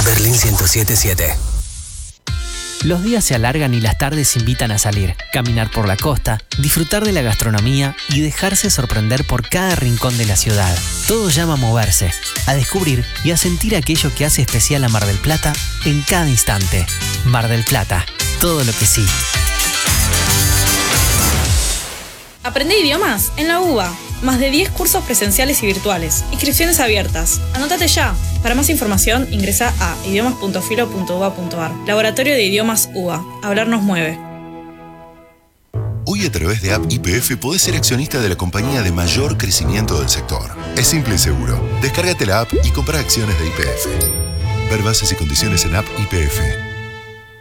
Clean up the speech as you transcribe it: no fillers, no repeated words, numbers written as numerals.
Berlín 107.7. Los días se alargan y las tardes invitan a salir, caminar por la costa, disfrutar de la gastronomía y dejarse sorprender por cada rincón de la ciudad. Todo llama a moverse, a descubrir y a sentir aquello que hace especial a Mar del Plata en cada instante. Mar del Plata, todo lo que sí. Aprende idiomas en la UBA. Más de 10 cursos presenciales y virtuales. Inscripciones abiertas. Anótate ya. Para más información, ingresa a idiomas.filo.uba.ar. Laboratorio de Idiomas UBA. Hablar nos mueve. Hoy a través de App YPF podés ser accionista de la compañía de mayor crecimiento del sector. Es simple y seguro. Descárgate la app y compra acciones de YPF. Ver bases y condiciones en App YPF.